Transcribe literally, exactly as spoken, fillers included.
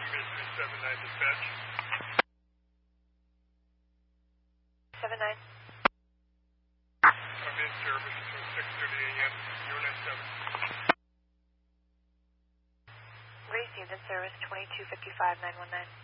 Mission seven nine dispatch. seven nine. I'm in service from six thirty a m Unit seven. Received in service twenty-two fifty-five nine one nine.